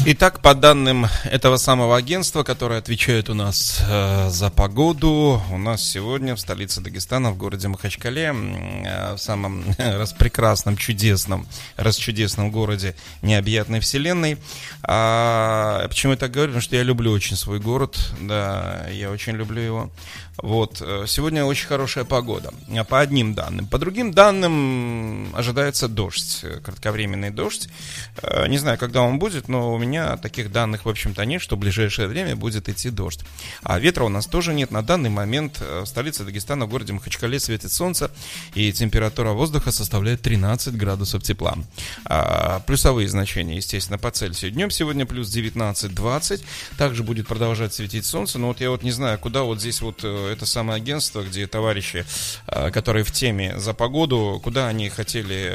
Итак, по данным этого самого агентства, которое отвечает у нас за погоду, у нас сегодня в столице Дагестана, в городе Махачкале, в самом распрекрасном, чудесном, расчудесном городе необъятной вселенной. Почему я так говорю? Потому что я люблю очень свой город, да, я очень люблю его. Вот, сегодня очень хорошая погода, по одним данным. По другим данным ожидается дождь, кратковременный дождь. Не знаю, когда он будет, но у меня таких данных, в общем-то, нет, что в ближайшее время будет идти дождь. А ветра у нас тоже нет. На данный момент в столице Дагестана, в городе Махачкале, светит солнце, и температура воздуха составляет 13 градусов тепла. Плюсовые значения, естественно, по Цельсию. Днем сегодня плюс 19-20. Также будет продолжать светить солнце. Но вот я вот не знаю, куда вот здесь вот это самое агентство, где товарищи, которые в теме за погоду, куда они хотели,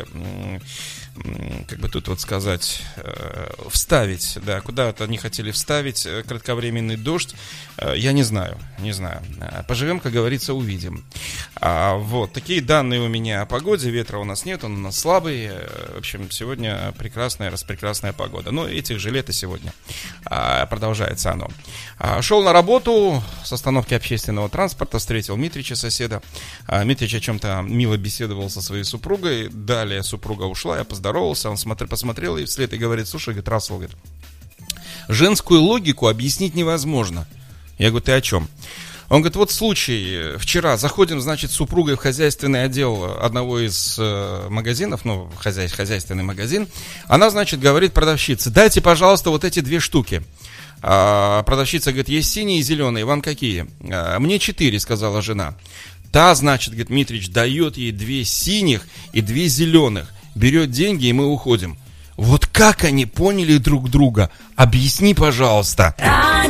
как бы тут вот сказать, вставить, да, куда-то они хотели вставить кратковременный дождь, я не знаю. Поживем, как говорится, увидим. Вот, такие данные у меня о погоде, ветра у нас нет, он у нас слабый, в общем, сегодня прекрасная, распрекрасная погода, но этих же лет и сегодня продолжается оно. Шел на работу с остановки общественного транспорта, встретил Митрича, соседа. Митрич о чем-то мило беседовал со своей супругой, далее супруга ушла, я поздоровался, он посмотрел и вслед и говорит: слушай, говорит, Расул, говорит, женскую логику объяснить невозможно. Я говорю, ты о чем? Он говорит, вот случай, вчера заходим, значит, с супругой в хозяйственный отдел одного из магазинов, ну, хозяйственный магазин. Она, значит, говорит продавщице: дайте, пожалуйста, вот эти 2 штуки. Продавщица говорит, есть синие и зеленые, вам какие? Мне 4, сказала жена. Та, значит, говорит, Митрич дает ей 2 синих и 2 зеленых, берет деньги, и мы уходим. Вот как они поняли друг друга? Объясни, пожалуйста.